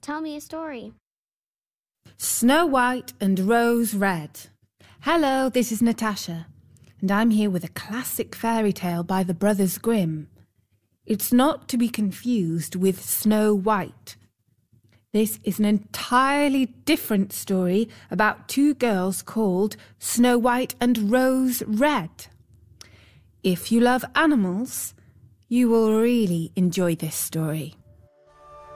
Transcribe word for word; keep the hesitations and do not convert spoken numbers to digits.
Tell me a story. Snow White and Rose Red. Hello, this is Natasha, and I'm here with a classic fairy tale by the Brothers Grimm. It's not to be confused with Snow White. This is an entirely different story about two girls called Snow White and Rose Red. If you love animals, you will really enjoy this story.